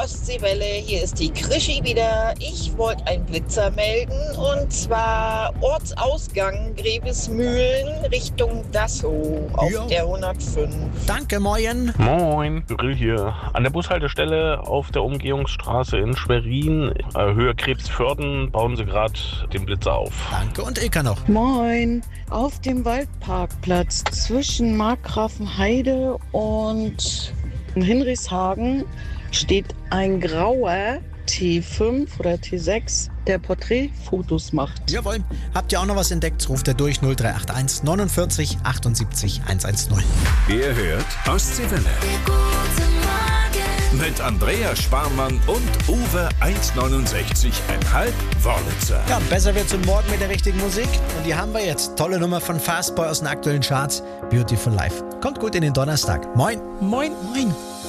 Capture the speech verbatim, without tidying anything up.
Ostseewelle, hier ist die Krischi wieder. Ich wollte einen Blitzer melden und zwar Ortsausgang Grevesmühlen Richtung Dassow auf Jo. der hundertfünf. Danke, moin. Moin, Grill hier. An der Bushaltestelle auf der Umgehungsstraße in Schwerin, äh, Höhe Krebsförden, bauen sie gerade den Blitzer auf. Danke und Ilka noch. Moin, auf dem Waldparkplatz zwischen Markgrafenheide und Hinrichshagen steht ein grauer T fünf oder T sechs, der Porträtfotos macht. Jawohl. Habt ihr auch noch was entdeckt? Ruft er durch null drei acht eins neunundvierzig achtundsiebzig hundertzehn. Ihr hört Ostseewelle. Mit Andrea Sparmann und Uwe eins neunundsechzig Komma fünf Wörlitzer. Ja, besser wird's zum Morgen mit der richtigen Musik. Und die haben wir jetzt. Tolle Nummer von Fastboy aus den aktuellen Charts. Beautiful Life. Kommt gut in den Donnerstag. Moin. Moin. Moin.